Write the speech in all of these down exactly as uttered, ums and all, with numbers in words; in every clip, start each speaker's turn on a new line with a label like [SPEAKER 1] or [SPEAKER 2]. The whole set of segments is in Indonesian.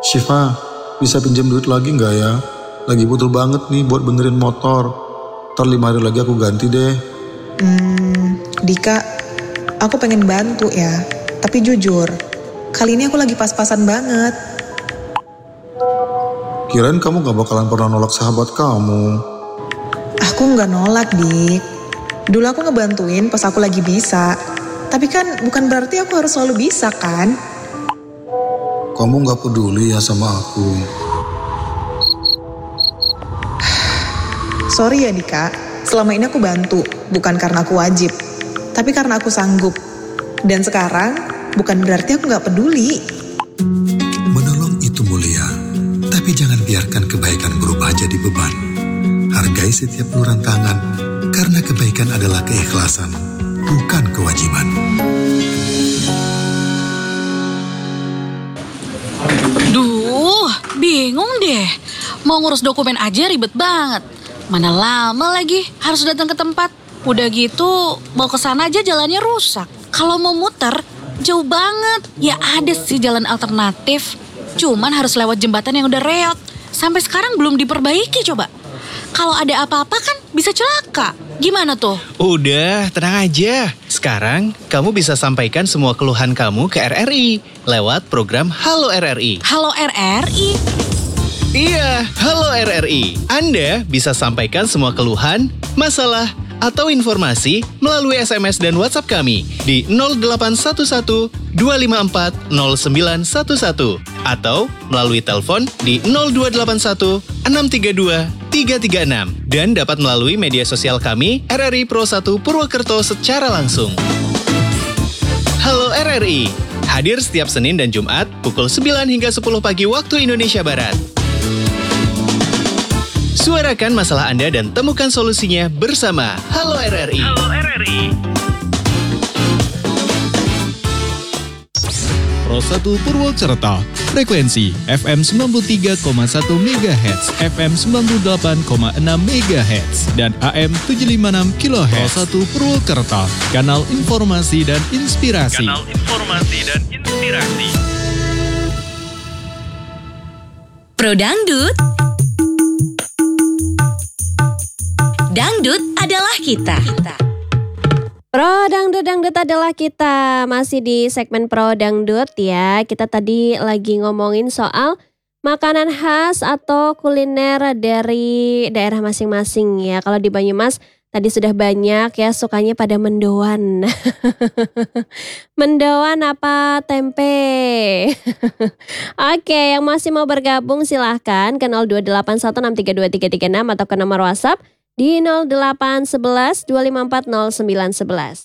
[SPEAKER 1] Syifa, bisa pinjam duit lagi nggak ya? Lagi butuh banget nih buat benerin motor. Ntar lima hari lagi aku ganti deh.
[SPEAKER 2] Hmm, Dika, aku pengen bantu ya. Tapi jujur, kali ini aku lagi pas-pasan banget.
[SPEAKER 1] Kirain kamu gak bakalan pernah nolak sahabat kamu.
[SPEAKER 2] Aku nggak nolak, Dik. Dulu aku ngebantuin pas aku lagi bisa. Tapi kan bukan berarti aku harus selalu bisa kan?
[SPEAKER 1] Kamu gak peduli ya sama aku.
[SPEAKER 2] Sorry ya Dika, selama ini aku bantu. Bukan karena aku wajib, tapi karena aku sanggup. Dan sekarang, bukan berarti aku gak peduli.
[SPEAKER 3] Menolong itu mulia, tapi jangan biarkan kebaikan berubah jadi beban. Hargai setiap uluran tangan, karena kebaikan adalah keikhlasan, bukan kewajiban.
[SPEAKER 4] Duh, bingung deh. Mau ngurus dokumen aja ribet banget. Mana lama lagi harus datang ke tempat. Udah gitu, mau ke sana aja jalannya rusak. Kalau mau muter, jauh banget. Ya ada sih jalan alternatif. Cuman harus lewat jembatan yang udah reot. Sampai sekarang belum diperbaiki coba. Kalau ada apa-apa kan bisa celaka. Gimana tuh?
[SPEAKER 5] Udah, tenang aja. Sekarang kamu bisa sampaikan semua keluhan kamu ke R R I lewat program Halo R R I.
[SPEAKER 4] Halo R R I?
[SPEAKER 5] Iya, Halo R R I. Anda bisa sampaikan semua keluhan, masalah, atau informasi melalui S M S dan WhatsApp kami di nol delapan satu satu dua lima empat nol sembilan satu satu atau melalui telepon di nol dua delapan satu enam tiga dua tiga tiga enam dan dapat melalui media sosial kami R R I Pro satu Purwokerto secara langsung. Halo R R I, hadir setiap Senin dan Jumat pukul sembilan hingga sepuluh pagi waktu Indonesia Barat. Suarakan masalah Anda dan temukan solusinya bersama Halo R R I. Halo R R I.
[SPEAKER 6] Pro satu Purwokerto, frekuensi F M sembilan puluh tiga koma satu megahertz, F M sembilan puluh delapan koma enam megahertz, dan A M tujuh lima enam kilohertz. Pro satu Purwokerto, kanal informasi dan inspirasi.
[SPEAKER 5] Kanal informasi dan inspirasi.
[SPEAKER 7] Pro Dangdut. Dangdut adalah kita.
[SPEAKER 8] Pro Dangdut, Dangdut adalah kita. Masih di segmen Pro Dangdut ya. Kita tadi lagi ngomongin soal makanan khas atau kuliner dari daerah masing-masing ya. Kalau di Banyumas tadi sudah banyak ya sukanya pada mendoan. Mendoan apa tempe? Oke, yang masih mau bergabung silahkan ke nol dua delapan satu enam tiga dua tiga tiga enam atau ke nomor WhatsApp di nol delapan satu satu dua lima empat nol sembilan satu satu.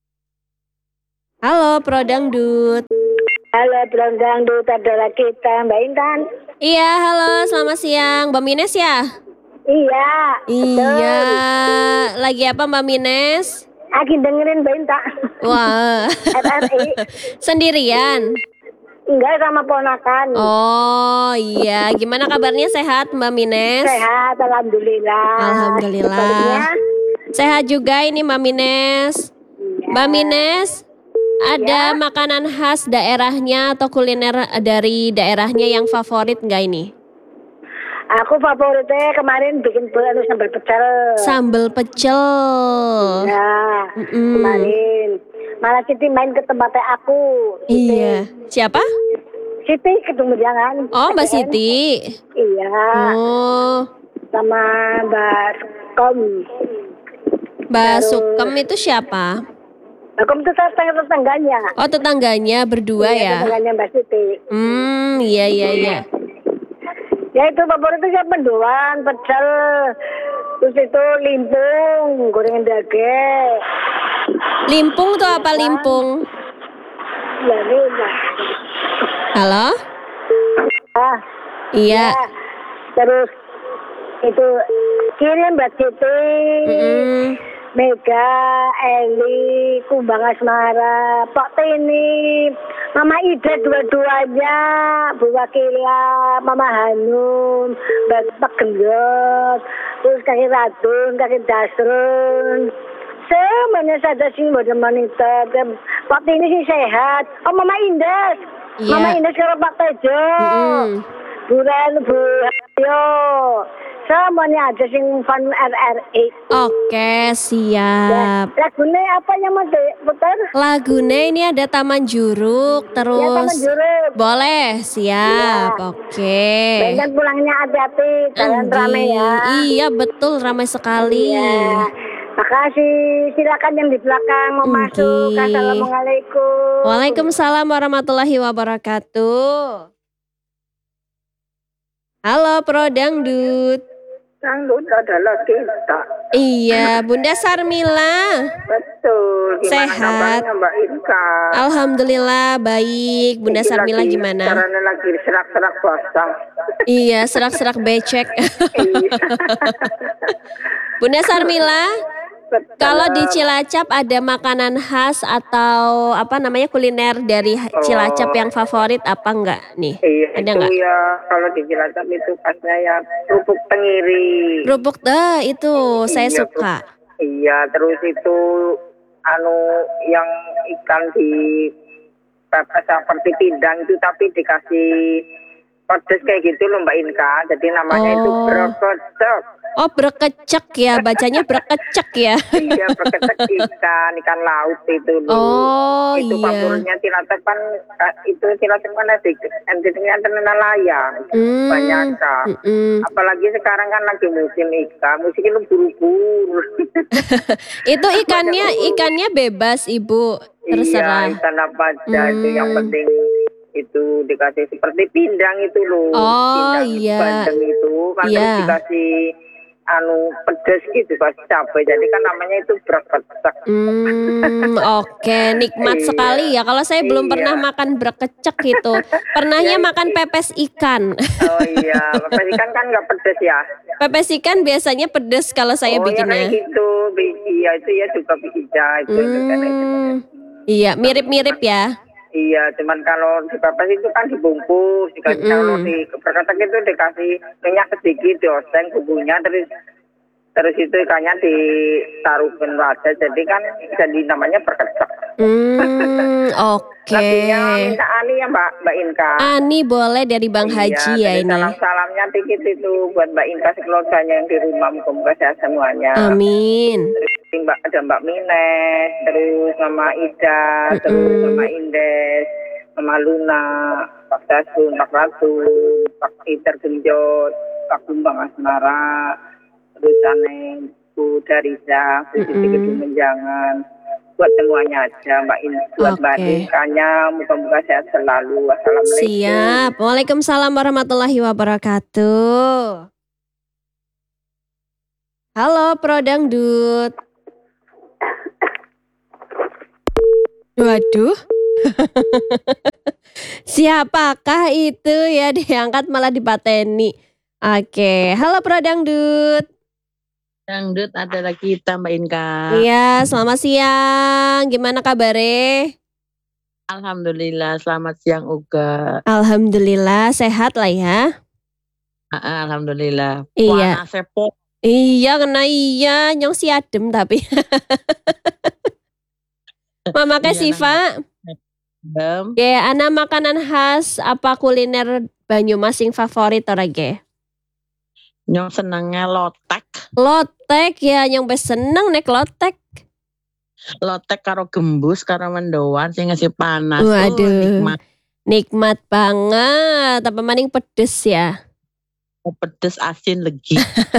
[SPEAKER 8] Halo Pro Dangdut.
[SPEAKER 9] Halo Pro Dangdut adalah kita, Mbak Intan.
[SPEAKER 8] Iya, halo, selamat siang. Mbak Mines ya?
[SPEAKER 9] Iya.
[SPEAKER 8] Iya. Lagi apa Mbak Mines?
[SPEAKER 9] Lagi dengerin Mbak Intan.
[SPEAKER 8] Wah.
[SPEAKER 9] R R I.
[SPEAKER 8] Sendirian?
[SPEAKER 9] Enggak, sama ponakan.
[SPEAKER 8] Oh iya, gimana kabarnya, sehat Mbak Mines?
[SPEAKER 9] Sehat, alhamdulillah.
[SPEAKER 8] Alhamdulillah.
[SPEAKER 9] Sepertinya.
[SPEAKER 8] Sehat juga ini Mbak Mines.
[SPEAKER 9] Iya.
[SPEAKER 8] Mbak Mines, ada
[SPEAKER 9] Ya.
[SPEAKER 8] makanan khas daerahnya atau kuliner dari daerahnya yang favorit nggak ini?
[SPEAKER 9] Aku favoritnya kemarin bikin anu sambal pecel.
[SPEAKER 8] Sambal pecel.
[SPEAKER 9] Ya,
[SPEAKER 8] Mm-mm.
[SPEAKER 9] kemarin. Malah Siti main ke tempatnya aku. Siti.
[SPEAKER 8] Iya. Siapa?
[SPEAKER 9] Siti ketemu jangan.
[SPEAKER 8] Oh, Mbak Siti.
[SPEAKER 9] Iya.
[SPEAKER 8] Oh,
[SPEAKER 9] Sama Mbak Kom.
[SPEAKER 8] Mbak
[SPEAKER 9] Terus-
[SPEAKER 8] Sukem itu siapa?
[SPEAKER 9] Mbak Kom itu tetangga-tetangganya.
[SPEAKER 8] Oh, tetangganya berdua
[SPEAKER 9] Iya,
[SPEAKER 8] ya?
[SPEAKER 9] tetangganya Mbak Siti.
[SPEAKER 8] Hmm, iya iya iya.
[SPEAKER 9] Ya itu favorit itu ya mendoan, pecel, terus itu limpung, gorengan daging.
[SPEAKER 8] Limpung tuh apa limpung?
[SPEAKER 9] Ya ini lah.
[SPEAKER 8] Halo?
[SPEAKER 9] Ah,
[SPEAKER 8] Iya.
[SPEAKER 9] ya. Terus itu kirim Mbak Siti,
[SPEAKER 8] Mm-mm.
[SPEAKER 9] Mega, Eli, Kumbang Asmara, Pak Tini, Mama Ida dua-duanya, Bu Wakila, Mama Hanum, Mbak Pak Gendot, terus Kaki Radun, Kaki Dasrun. Semuanya saja sih pada monitor. Pak Tini sih sehat. Oh Mama Indah. Mama
[SPEAKER 8] Iya.
[SPEAKER 9] Ines karo Pak Tejo.
[SPEAKER 8] Mm-mm.
[SPEAKER 9] Buren Bu Yo. Semuanya ada sing fan R R I.
[SPEAKER 8] Oke, siap.
[SPEAKER 9] Lagune apa yang mau diputar?
[SPEAKER 8] Lagune ini ada Taman Juruk,
[SPEAKER 9] Ya Taman
[SPEAKER 8] terus
[SPEAKER 9] Juruk.
[SPEAKER 8] boleh, siap. Oke.
[SPEAKER 9] Dan pulangnya hati-hati, jalan rame ya.
[SPEAKER 8] Iya, betul, ramai sekali.
[SPEAKER 9] Iya. Makasih. Silakan yang di belakang mau
[SPEAKER 8] Enggi.
[SPEAKER 9] masuk. Assalamualaikum.
[SPEAKER 8] Waalaikumsalam warahmatullahi wabarakatuh. Halo Pro Dangdut.
[SPEAKER 9] Dangdut adalah kita.
[SPEAKER 8] Iya, Bunda Sarmila.
[SPEAKER 9] Betul. Gimana
[SPEAKER 8] Sehat.
[SPEAKER 9] kabarnya Mbak Inka?
[SPEAKER 8] Alhamdulillah baik. Bunda
[SPEAKER 9] Ini
[SPEAKER 8] Sarmila
[SPEAKER 9] lagi-
[SPEAKER 8] gimana?
[SPEAKER 9] Caranya lagi serak-serak basah.
[SPEAKER 8] Iya, serak-serak becek.
[SPEAKER 9] Iya.
[SPEAKER 8] Bunda Sarmila,
[SPEAKER 9] Betul.
[SPEAKER 8] kalau di Cilacap ada makanan khas atau apa namanya kuliner dari Cilacap yang favorit apa enggak nih?
[SPEAKER 9] Iya,
[SPEAKER 8] Ada
[SPEAKER 9] itu
[SPEAKER 8] nggak?
[SPEAKER 9] ya kalau di Cilacap itu khasnya ya kerupuk tenggiri.
[SPEAKER 8] Kerupuk deh itu saya
[SPEAKER 9] Iya,
[SPEAKER 8] suka.
[SPEAKER 9] Iya, terus itu anu yang ikan di pepes seperti pindang itu tapi dikasih pedes kayak gitu loh Mbak Inka. Jadi namanya itu
[SPEAKER 8] Oh.
[SPEAKER 9] brokocok.
[SPEAKER 8] Oh, brekecek ya, bacanya brekecek ya.
[SPEAKER 9] Iya, brokocok ikan, ikan laut itu loh.
[SPEAKER 8] Oh,
[SPEAKER 9] itu
[SPEAKER 8] iya.
[SPEAKER 9] favoritnya Cilacap kan eh, itu Cilacap kan ada endingnya antena layang.
[SPEAKER 8] Hmm,
[SPEAKER 9] Banyak kan.
[SPEAKER 8] mm-mm.
[SPEAKER 9] Apalagi sekarang kan lagi musim ikan, musim itu buru-buru.
[SPEAKER 8] Itu ikannya ikannya bebas Ibu, terserah.
[SPEAKER 9] Iya, ikan apa aja itu yang
[SPEAKER 8] Hmm.
[SPEAKER 9] penting itu dikasih seperti pindang itu loh.
[SPEAKER 8] Oh,
[SPEAKER 9] Pindang
[SPEAKER 8] iya.
[SPEAKER 9] bandeng itu kan
[SPEAKER 8] Iya.
[SPEAKER 9] terus dikasih anu pedes gitu kasih cabai. Jadi kan namanya itu brekecek.
[SPEAKER 8] Hmm, oke, nikmat
[SPEAKER 9] Iya.
[SPEAKER 8] sekali ya. Kalau saya belum
[SPEAKER 9] Iya.
[SPEAKER 8] pernah makan brekecek itu. Pernahnya
[SPEAKER 9] Ya,
[SPEAKER 8] makan pepes ikan.
[SPEAKER 9] Oh iya, pepes ikan kan nggak pedes ya.
[SPEAKER 8] Pepes ikan biasanya pedes kalau saya
[SPEAKER 9] oh ya kayak
[SPEAKER 8] bikinnya.
[SPEAKER 9] gitu. Bi- Iya itu ya juga bisa itu. itu kan itu.
[SPEAKER 8] Hmm, iya, mirip-mirip ya.
[SPEAKER 9] Iya, cuman kalau di pepes itu kan dibungkus, dikasih
[SPEAKER 8] Mm-mm.
[SPEAKER 9] kalau di berketek itu dikasih minyak sedikit, dioseng bumbunya, terus terus itu ikannya ditaruhkan wadah, jadi kan jadi namanya berketek.
[SPEAKER 8] Hmm, oke.
[SPEAKER 9] Laginya minta Ani ya Mbak Mbak Inka.
[SPEAKER 8] Ani boleh dari Bang Haji ya
[SPEAKER 9] jadi
[SPEAKER 8] ini.
[SPEAKER 9] Salam-salamnya dikit itu buat Mbak Inka sekeluarganya yang di rumah, muka sehat semuanya.
[SPEAKER 8] Amin.
[SPEAKER 9] Terus Mbak ada Mbak Mines, terus Mama Ida, terus
[SPEAKER 8] Mm-mm.
[SPEAKER 9] Mama Indes, Mama Luna, Pak Dasun, Pak Ratu, Pak Peter Genjot, Pak Kumbang Asmara, terus Aneng, Bu Dariza, terus Siti
[SPEAKER 8] Mm-mm.
[SPEAKER 9] Gedung Menjangan, buat semuanya aja Mbak In, buat Mbak
[SPEAKER 8] Oke.
[SPEAKER 9] Inkanya, muka-muka sehat selalu. Wassalamualaikum.
[SPEAKER 8] Siap. Waalaikumsalam warahmatullahi wabarakatuh. Halo Pro Dangdut. Waduh. Siapakah itu ya diangkat malah dipateni. Oke, halo Pro Dangdut.
[SPEAKER 10] Dangdut adalah kita Mbak Inka.
[SPEAKER 8] Iya, selamat siang. Gimana kabarnya?
[SPEAKER 10] Alhamdulillah selamat siang Uga.
[SPEAKER 8] Alhamdulillah sehat lah ya.
[SPEAKER 10] Ah, ah, Alhamdulillah.
[SPEAKER 8] Iya.
[SPEAKER 10] Puana sepo.
[SPEAKER 8] Iya, kena iya, nyong si adem tapi. Mama ke
[SPEAKER 10] Iya,
[SPEAKER 8] Siva,
[SPEAKER 10] Dem.
[SPEAKER 8] ge ana makanan khas apa kuliner Banyumas sing favorit ora ge?
[SPEAKER 10] Nyong senengnya lotek.
[SPEAKER 8] Lotek ya, nyong be seneng nek lotek.
[SPEAKER 10] Lotek karo gembus karo mendoan sing ngasih panas. Oh,
[SPEAKER 8] Waduh.
[SPEAKER 10] nikmat.
[SPEAKER 8] Nikmat banget, apa maning pedes ya.
[SPEAKER 10] Oh, pedes asin legi.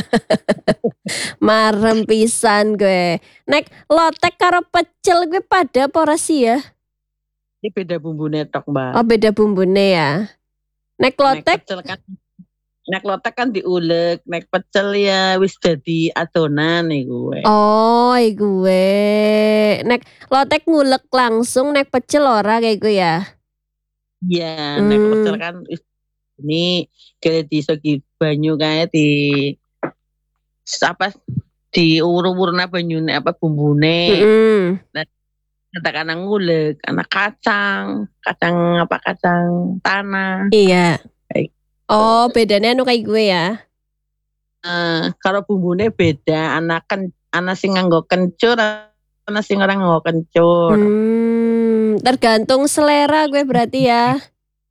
[SPEAKER 8] Marem pisan gue. Nek lotek karo pecel gue pada apa ora sih ya?
[SPEAKER 10] Ini beda bumbu netok Mbak.
[SPEAKER 8] Oh beda bumbune ya. Nek
[SPEAKER 10] Nek
[SPEAKER 8] lotek,
[SPEAKER 10] pecel kan Nek lotek kan diulek, nek pecel ya wis dadi adonan nih gue.
[SPEAKER 8] oh i gue. Nek lotek ngulek langsung, nek pecel ora kayak gue ya.
[SPEAKER 10] Iya, nek
[SPEAKER 8] Hmm.
[SPEAKER 10] pecel kan wis ini kayak di segi banyu kayak di apa di urun-urun banyune apa bumbune.
[SPEAKER 8] Mm-mm.
[SPEAKER 10] Katakan ngulek, anak kacang, kacang apa kacang tanah.
[SPEAKER 8] Iya.
[SPEAKER 10] Baik.
[SPEAKER 8] Oh bedanya anu kayak gue ya.
[SPEAKER 10] Eh, kalau bumbune beda, anak kan anak sing nganggo kencur, anak sing orang nganggo kencur.
[SPEAKER 8] Hmm, tergantung selera gue berarti ya.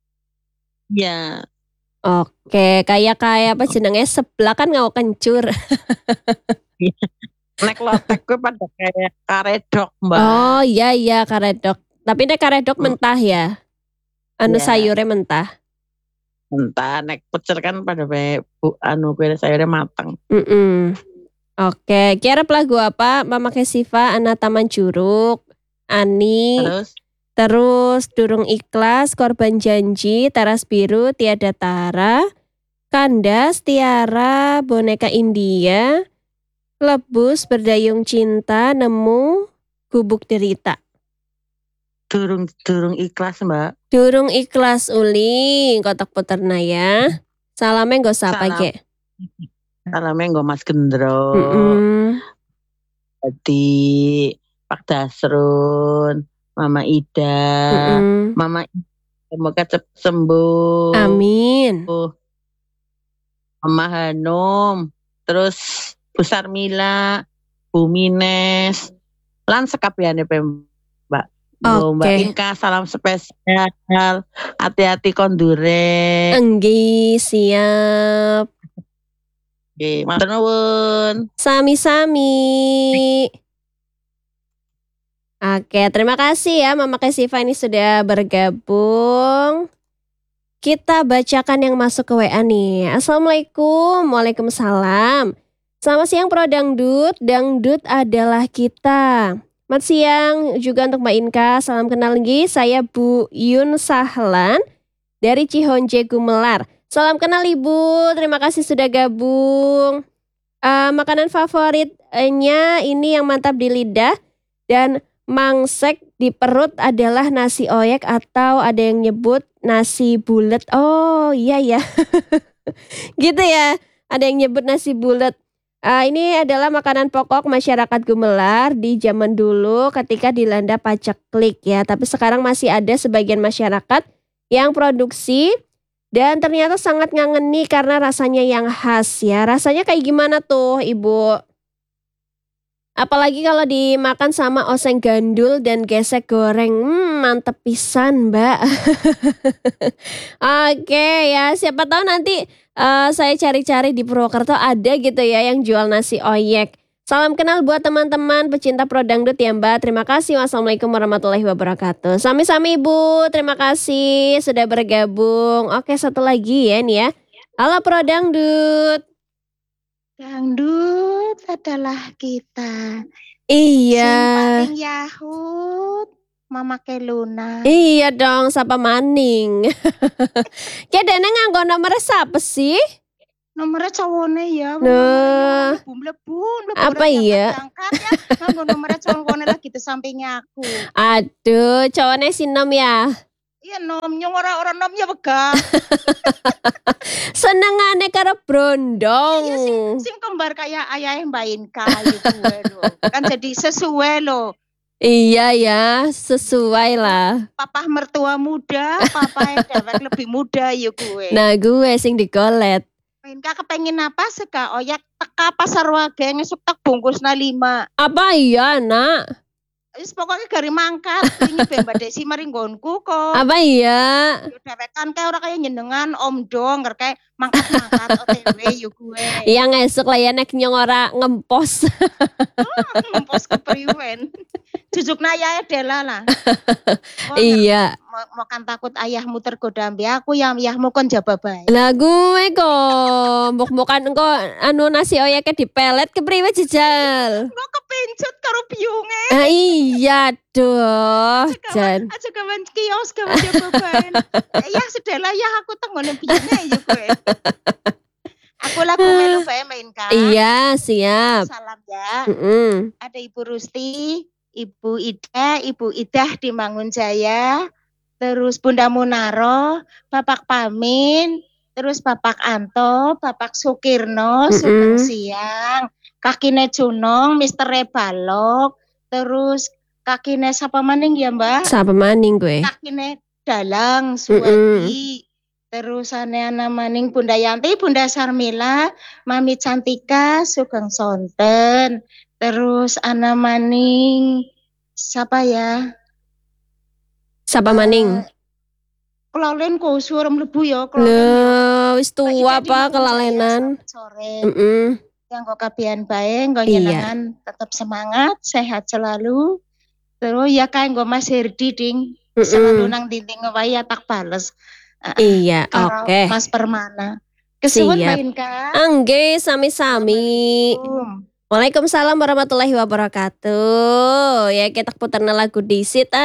[SPEAKER 10] Ya,
[SPEAKER 8] Oke, kayak kayak apa jenenge sebelah kan ngau kencur.
[SPEAKER 10] nek lotek kuwi pada kayak karedok, Mbak.
[SPEAKER 8] Oh iya iya karedok. Tapi nek karedok
[SPEAKER 10] Hmm.
[SPEAKER 8] mentah ya. Anu
[SPEAKER 10] Iya.
[SPEAKER 8] sayurnya mentah.
[SPEAKER 10] Entah nek pecel kan pada bae bu anu kue sayurnya matang.
[SPEAKER 8] Mm-mm. Oke, kira lagu apa? Mama Kesiva, Anak Taman Curug, Ani,
[SPEAKER 10] Terus
[SPEAKER 8] terus Durung Ikhlas, Korban Janji, Teras Biru, Tiada Tara, Kandas, Tiara, Boneka India, Lebus, Berdayung Cinta, Nemu, Gubuk Derita.
[SPEAKER 10] durung durung ikhlas, Mbak.
[SPEAKER 8] Durung Ikhlas Uli, kotak puterna ya. Salamnya nggak sapa
[SPEAKER 10] Salam.
[SPEAKER 8] ge.
[SPEAKER 10] Salamnya nggo Mas Gendro.
[SPEAKER 8] Mm-mm.
[SPEAKER 10] Jadi Pak Dasrun, Mama Ida,
[SPEAKER 8] Mm-mm.
[SPEAKER 10] Mama Ida, semoga cepat sembuh.
[SPEAKER 8] Amin.
[SPEAKER 10] Mama Hanum, terus Bu Sarmila, Bu Mines, lan sekabehane Mbak. Oh, Mbak
[SPEAKER 8] Oke.
[SPEAKER 10] Inka, salam spesial. Hati-hati kon dureng.
[SPEAKER 8] Enggi, siap.
[SPEAKER 10] Oke, matur nuwun.
[SPEAKER 8] Sami-sami. Oke, terima kasih ya Mama Kesiva ini sudah bergabung. Kita bacakan yang masuk ke W A nih. Assalamualaikum, waalaikumsalam. Selamat siang Pro Dangdut, Dangdut adalah kita. Selamat siang juga untuk Mbak Inka, salam kenal lagi. Saya Bu Yun Sahlan dari Cihonje Gumelar. Salam kenal Ibu, terima kasih sudah gabung. Uh, makanan favoritnya ini yang mantap di lidah dan mangsek di perut adalah nasi oyek atau ada yang nyebut nasi bulet. Oh iya ya, gitu ya, ada yang nyebut nasi bulet. Uh, ini adalah makanan pokok masyarakat Gumelar di zaman dulu ketika dilanda paceklik ya. Tapi sekarang masih ada sebagian masyarakat yang produksi dan ternyata sangat ngangeni karena rasanya yang khas ya. Rasanya kayak gimana tuh Ibu? Apalagi kalau dimakan sama oseng gandul dan gesek goreng. Hmm, mantep pisan Mbak. Oke ya, siapa tahu nanti uh, saya cari-cari di Purwokerto ada gitu ya yang jual nasi oyek. Salam kenal buat teman-teman pecinta Pro Dangdut ya Mbak. Terima kasih. Wassalamualaikum warahmatullahi wabarakatuh. Sami-sami Ibu, terima kasih sudah bergabung. Oke, satu lagi ya nih ya. Halo Pro Dangdut.
[SPEAKER 11] Dangdut adalah kita.
[SPEAKER 8] Iya.
[SPEAKER 11] Sing paling Yahud, Mama Keluna.
[SPEAKER 8] Iya dong, sapa maning. Kayak dene nganggo nomor siapa sih?
[SPEAKER 11] Nomornya cowone ya.
[SPEAKER 8] Nah,
[SPEAKER 11] Mlebu, mlebu.
[SPEAKER 8] apa iya?
[SPEAKER 11] Angkat ya. Nganggo nomornya cowone lagi di sampingnya aku.
[SPEAKER 8] Aduh, cowone si Nom ya.
[SPEAKER 11] Iya Nom, nyong ora-ora Nom ya wegah.
[SPEAKER 8] Senengane karo brondong.
[SPEAKER 11] Iya sing, sing kembar kayak ayah Mbak Inka gitu loh. Kan jadi sesuai loh.
[SPEAKER 8] Iya ya, sesuai lah.
[SPEAKER 11] Papa mertua muda, papa yang dewek lebih muda ya gue.
[SPEAKER 8] Nah gue sing digolet.
[SPEAKER 11] Inka kepengen apa seka oyak teka pasar wage ngesuk tak bungkus na lima.
[SPEAKER 8] Apa iya nak?
[SPEAKER 11] Wis pokoknya gari mangkat ini Mbak Desi mari nggonku kok.
[SPEAKER 8] Apa iya?
[SPEAKER 11] Yo dewekan kayak ora kaya nyenengan Om Dong kayak mangkat-mangkat O T W yo gue.
[SPEAKER 8] Iya ngesuk lah ya nek nyong ora ngempos.
[SPEAKER 11] Ngempos ke priwen. Jujukna ayahe Dela lah. Oh,
[SPEAKER 8] iya.
[SPEAKER 11] Mau kan takut ayahmu tergoda ambe aku yang ayahmu kon jaba bae.
[SPEAKER 8] Lah gue kok mbok-mbokan engko anu nasi oyeknya dipelet kepriwe jejal.
[SPEAKER 11] Engko kepencut karo biyunge.
[SPEAKER 8] Ah iya doh. Jan.
[SPEAKER 11] Aja kawan kios kawan jaba bae. Ya sedela ya aku tenggone biyunge yo kowe. Aku lagu melu bae main kan.
[SPEAKER 8] Iya, siap.
[SPEAKER 11] Salam ya.
[SPEAKER 8] Mm-mm.
[SPEAKER 11] Ada Ibu Rusti, Ibu Ida, Ibu Idah di Mangunjaya, terus Bunda Munaro, Bapak Pamin, terus Bapak Anto, Bapak Sukirno,
[SPEAKER 8] Mm-mm.
[SPEAKER 11] Sugeng Siang, Kakine Junong, Mister Rebalok, terus Kakine siapa maning ya Mbak?
[SPEAKER 8] Siapa maning gue?
[SPEAKER 11] Kakine Dalang, Suwadi, terus ane ana maning Bunda Yanti, Bunda Sarmila, Mami Cantika, Sugeng Sonten, terus ana maning siapa ya?
[SPEAKER 8] Siapa maning?
[SPEAKER 11] kelalen kusur mlebu ya kelalen.
[SPEAKER 8] Lho, wis tua
[SPEAKER 11] Ida
[SPEAKER 8] apa
[SPEAKER 11] dimangun
[SPEAKER 8] kelalenan?
[SPEAKER 11] jaya sore.
[SPEAKER 8] Heeh.
[SPEAKER 11] Yang kok kabian bae, nggo
[SPEAKER 8] Iya.
[SPEAKER 11] nyenengan tetap semangat, sehat selalu. Terus ya kae nggo Mas Herdi ding. Selalu
[SPEAKER 8] Heeh.
[SPEAKER 11] nang dinding ngewahi ya tak bales.
[SPEAKER 8] Iya,
[SPEAKER 11] Karo
[SPEAKER 8] oke.
[SPEAKER 11] Mas Permana. Kesuwun Mbak
[SPEAKER 8] Siap.
[SPEAKER 11] Inka.
[SPEAKER 8] Angge, sami-sami.
[SPEAKER 11] Assalamualaikum.
[SPEAKER 8] Waalaikumsalam warahmatullahi wabarakatuh. Ya kita putarna lagu disit